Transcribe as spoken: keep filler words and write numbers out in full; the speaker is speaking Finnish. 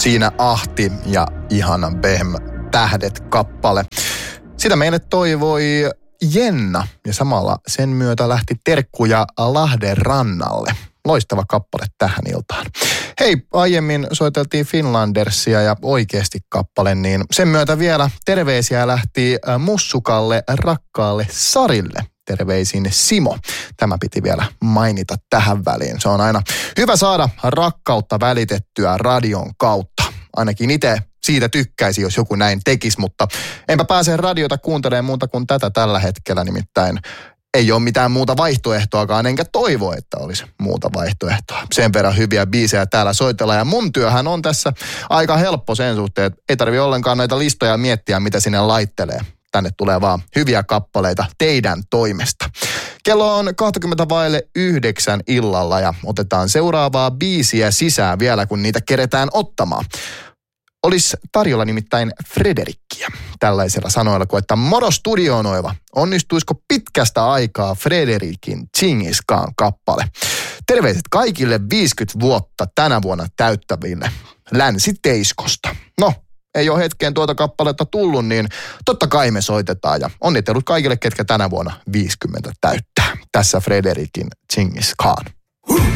Siinä Ahti ja ihana Behm tähdet kappale. Sitä meille toivoi Jenna ja samalla sen myötä lähti terkkuja Lahden rannalle. Loistava kappale tähän iltaan. Hei, aiemmin soiteltiin Finlandersia ja oikeasti kappale, niin sen myötä vielä terveisiä lähti mussukalle rakkaalle Sarille. Terveisin Simo. Tämä piti vielä mainita tähän väliin. Se on aina hyvä saada rakkautta välitettyä radion kautta. Ainakin itse siitä tykkäisi, jos joku näin tekisi, mutta enpä pääse radiota kuuntelemaan muuta kuin tätä tällä hetkellä, nimittäin ei ole mitään muuta vaihtoehtoakaan, enkä toivo, että olisi muuta vaihtoehtoa. Sen verran hyviä biisejä täällä soitellaan ja mun työhän on tässä aika helppo sen suhteen, että ei tarvitse ollenkaan noita listoja miettiä, mitä sinne laittelee. Tänne tulee vaan hyviä kappaleita teidän toimesta. Kello on kaksikymmentä vaille yhdeksän illalla ja otetaan seuraavaa biisiä sisään vielä, kun niitä keretään ottamaan. Olisi tarjolla nimittäin Frederikkiä tällaisilla sanoilla, kuin että moro Studioon Oiva, onnistuisiko pitkästä aikaa Frederikin Džingis Khan kappale? Terveiset kaikille viisikymmentä vuotta tänä vuonna täyttäville Länsi-Teiskosta. No, ei ole hetkeen tuota kappaletta tullut, niin totta kai me soitetaan ja onnittelut kaikille, ketkä tänä vuonna viisikymmentä täyttää. Tässä Frederikin Džingis Khan.